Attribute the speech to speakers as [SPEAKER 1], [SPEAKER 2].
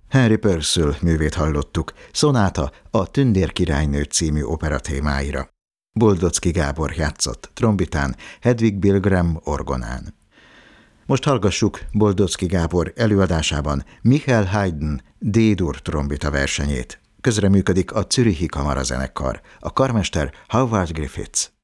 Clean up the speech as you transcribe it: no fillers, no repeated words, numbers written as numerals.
[SPEAKER 1] Henry Purcell művét hallottuk, Szonáta a Tündérkirálynő című opera témáira. Boldocki Gábor játszott trombitán, Hedvig Bilgram orgonán. Most hallgassuk Boldocki Gábor előadásában Michael Haydn D-dur trombita versenyét. Közreműködik a Zürichi Kamarazenekar, a karmester Howard Griffiths.